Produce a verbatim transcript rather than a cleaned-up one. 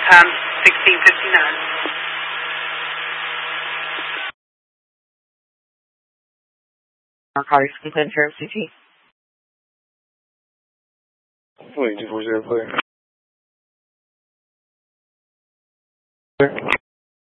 Um, sixteen fifty-nine. Narcotics complaint for M C T. Wait, just was there a player?